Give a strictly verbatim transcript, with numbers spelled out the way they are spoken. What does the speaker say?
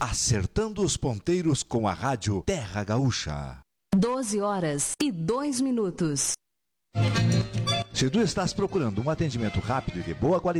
Acertando os ponteiros com a rádio Terra Gaúcha. doze horas e dois minutos. Se tu estás procurando um atendimento rápido e de boa qualidade,